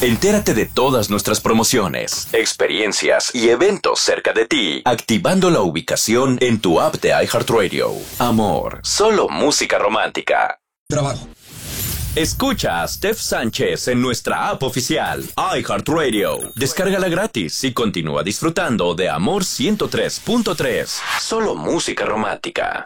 Entérate de todas nuestras promociones, experiencias y eventos cerca de ti, activando la ubicación en tu app de iHeartRadio. Amor, solo música romántica. Trabajo. Escucha a Steph Sánchez en nuestra app oficial, iHeartRadio. Descárgala gratis y continúa disfrutando de Amor 103.3. Solo música romántica.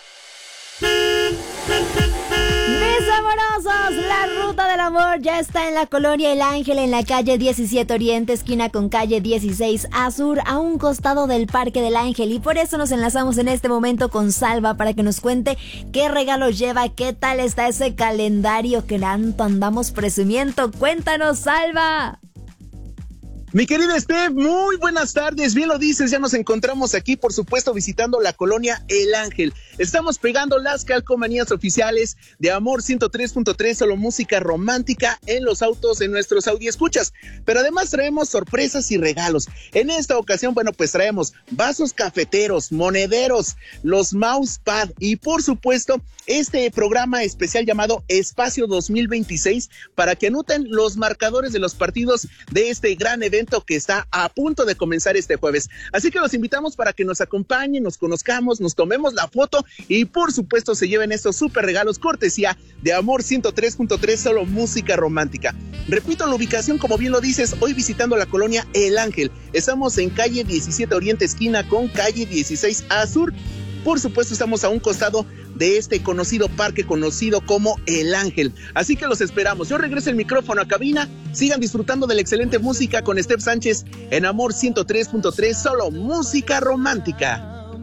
Mis amorosos, la ruta del amor ya está en la colonia El Ángel, en la calle 17 Oriente, esquina con calle 16 A Sur, a un costado del Parque del Ángel. Y por eso nos enlazamos en este momento con Salva para que nos cuente qué regalos lleva, qué tal está ese calendario que tanto andamos presumiendo. Cuéntanos, Salva. Mi querida Steph, muy buenas tardes, bien lo dices, ya nos encontramos aquí, por supuesto, visitando la colonia El Ángel. Estamos pegando las calcomanías oficiales de Amor 103.3, solo música romántica en los autos, en nuestros audiescuchas. Pero además traemos sorpresas y regalos. En esta ocasión, bueno, pues traemos vasos cafeteros, monederos, los mousepad y por supuesto, este programa especial llamado Espacio 2026 para que anoten los marcadores de los partidos de este gran evento que está a punto de comenzar este jueves. Así que los invitamos para que nos acompañen, nos conozcamos, nos tomemos la foto y por supuesto se lleven estos súper regalos cortesía de Amor 103.3, solo música romántica. Repito la ubicación, como bien lo dices, hoy visitando la colonia El Ángel. Estamos en calle 17 Oriente, esquina con calle 16 A Sur. Por supuesto, estamos a un costado de este conocido parque conocido como El Ángel. Así que los esperamos. Yo regreso el micrófono a cabina. Sigan disfrutando de la excelente música con Steph Sánchez en Amor 103.3, solo música romántica.